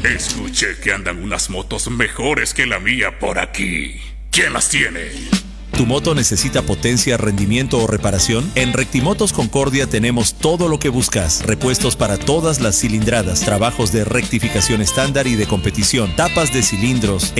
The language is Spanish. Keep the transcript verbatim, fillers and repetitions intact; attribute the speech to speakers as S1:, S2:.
S1: Escuché que andan unas motos mejores que la mía por aquí. ¿Quién las tiene?
S2: ¿Tu moto necesita potencia, rendimiento o reparación? En Rectimotos Concordia tenemos todo lo que buscas. Repuestos para todas las cilindradas, trabajos de rectificación estándar y de competición, tapas de cilindros,